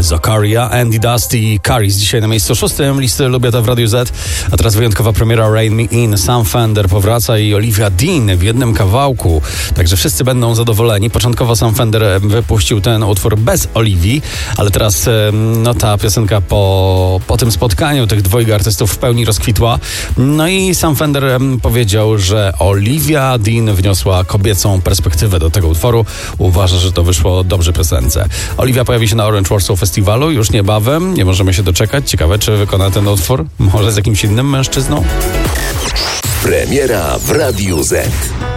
Zakaria, Andy Dust i Caris dzisiaj na miejscu 6 listy Lubię to w Radiu Z. A teraz wyjątkowa premiera Rain Me In. Sam Fender powraca i Olivia Dean w jednym kawałku. Także wszyscy będą zadowoleni. Początkowo Sam Fender wypuścił ten utwór bez Olivii, ale teraz ta piosenka po tym spotkaniu tych dwojga artystów w pełni rozkwitła. No i Sam Fender powiedział, że Olivia Dean wniosła kobiecą perspektywę do tego utworu. Uważa, że to wyszło dobrze piosence. Olivia pojawi się na Orange Warsaw Festiwalu już niebawem. Nie możemy się doczekać. Ciekawe, czy wykona ten utwór. Może z jakimś innym mężczyzną? Premiera w Radiu Z.